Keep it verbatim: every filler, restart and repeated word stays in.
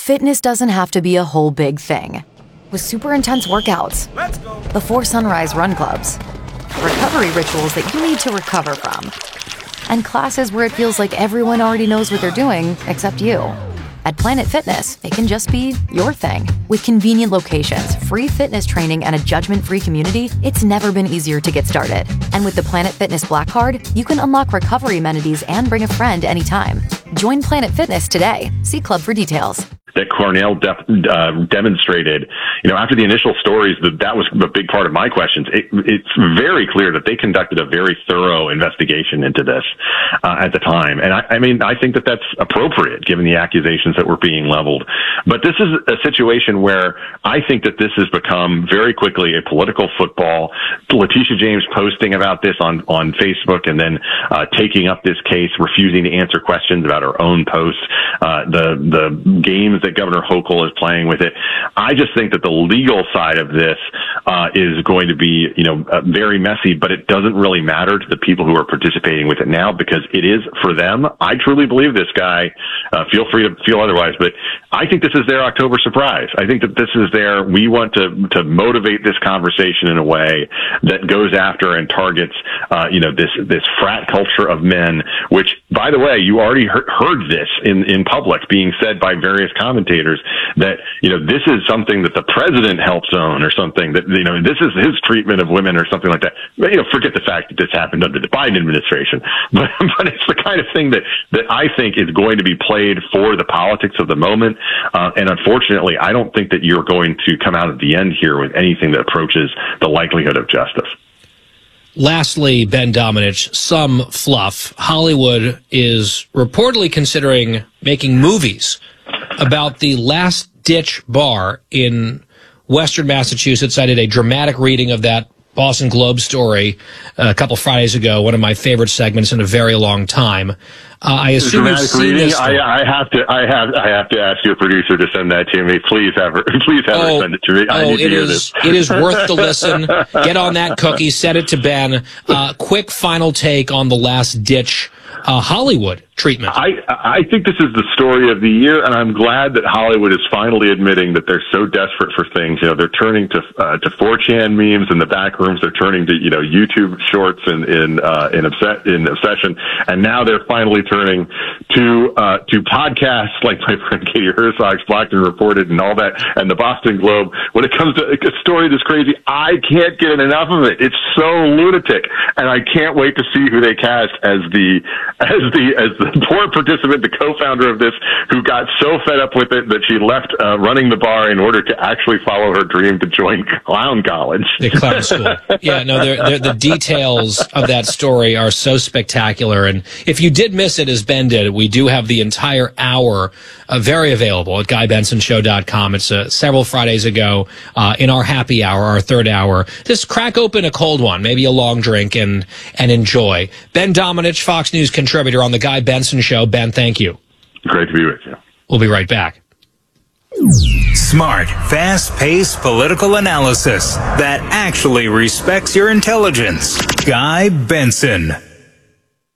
Fitness doesn't have to be a whole big thing. With super intense workouts, Let's go. before sunrise run clubs, recovery rituals that you need to recover from, and classes where it feels like everyone already knows what they're doing except you. At Planet Fitness, it can just be your thing. With convenient locations, free fitness training, and a judgment-free community, it's never been easier to get started. And with the Planet Fitness Black Card, you can unlock recovery amenities and bring a friend anytime. Join Planet Fitness today. See Club for details. That Cornell def, uh, demonstrated, you know, after the initial stories, that that was a big part of my questions. It, it's very clear that they conducted a very thorough investigation into this uh, at the time. And I, I mean, I think that that's appropriate given the accusations that were being leveled. But this is a situation where I think that this has become very quickly a political football. Letitia James posting about this on, on Facebook and then uh, taking up this case, refusing to answer questions about her own posts, uh, the, the games that Governor Hochul is playing with it. I just think that the legal side of this uh, is going to be, you know, uh, very messy, but it doesn't really matter to the people who are participating with it now because it is for them. I truly believe this guy. Uh, feel free to feel otherwise, but I think this is their October surprise. I think that this is their, we want to, to motivate this conversation in a way that goes after and targets, uh, you know, this, this frat culture of men, which, by the way, you already heard, heard this in, in public being said by various commentators that, you know, this is something that the president helps own or something that, you know, this is his treatment of women or something like that. You know, forget the fact that this happened under the Biden administration, but, but it's the kind of thing that, that I think is going to be played for the politics of the moment. Uh, and unfortunately, I don't think that you're going to come out at the end here with anything that approaches the likelihood of justice. Lastly, Ben Domenech, some fluff. Hollywood is reportedly considering making movies about the Last Ditch Bar in Western Massachusetts. I did a dramatic reading of that Boston Globe story a couple Fridays ago, one of my favorite segments in a very long time. Uh, I assume you've seen this. I, I have to. I have. I have to ask your producer to send that to me. Please have her. Please have oh, her send it to me. I oh, need to it hear is. this. It is worth the listen. Get on that cookie. Send it to Ben. Uh, quick final take on the Last Ditch uh, Hollywood treatment. I I think this is the story of the year, and I'm glad that Hollywood is finally admitting that they're so desperate for things. You know, they're turning to uh, to four chan memes in the back rooms. They're turning to, you know, YouTube shorts in in uh, in, obs- in obsession, and now they're finally turning to uh, to podcasts like my friend Katie Herzog's Blackton Reported and all that, and the Boston Globe. When it comes to a story this crazy, I can't get enough of it. It's so lunatic, and I can't wait to see who they cast as the as the as the poor participant, the co-founder of this, who got so fed up with it that she left uh, running the bar in order to actually follow her dream to join clown college. The clown school. Yeah, no, they're, they're, the details of that story are so spectacular. And if you did miss it, as Ben did, we do have the entire hour uh, very available at guy benson show dot com. It's uh, several Fridays ago uh, in our happy hour, our third hour. Just crack open a cold one, maybe a long drink, and, and enjoy. Ben Domenech, Fox News contributor on the Guy Benson Show. Ben, thank you. Great to be with you. We'll be right back. Smart, fast-paced political analysis that actually respects your intelligence. Guy Benson.